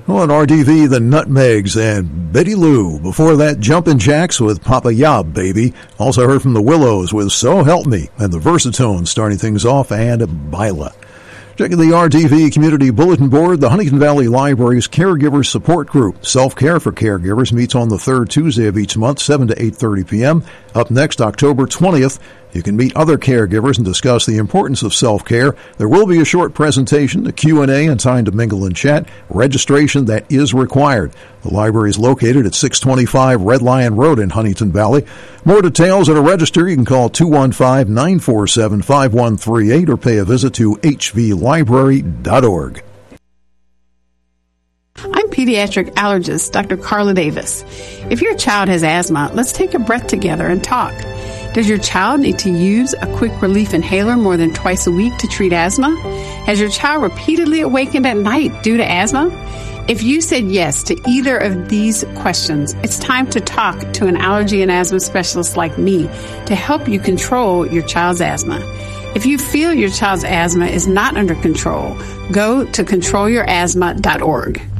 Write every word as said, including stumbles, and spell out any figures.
On R D V, the Nutmegs and Betty Lou. Before that, Jumpin' Jacks with Papa Yob, Baby. Also heard from the Willows with So Help Me, and the Versatones starting things off, and Bila. Checking the R D V Community Bulletin Board, the Huntington Valley Library's Caregiver Support Group, Self-Care for Caregivers, meets on the third Tuesday of each month, seven to eight thirty p.m. Up next, October twentieth, you can meet other caregivers and discuss the importance of self-care. There will be a short presentation, a Q and A, and time to mingle and chat. Registration that is required. The library is located at six twenty-five Red Lion Road in Huntington Valley. More details and to register, you can call two one five, nine four seven, five one three eight or pay a visit to h v library dot org. I'm pediatric allergist Doctor Carla Davis. If your child has asthma, let's take a breath together and talk. Does your child need to use a quick relief inhaler more than twice a week to treat asthma? Has your child repeatedly awakened at night due to asthma? If you said yes to either of these questions, it's time to talk to an allergy and asthma specialist like me to help you control your child's asthma. If you feel your child's asthma is not under control, go to control your asthma dot org.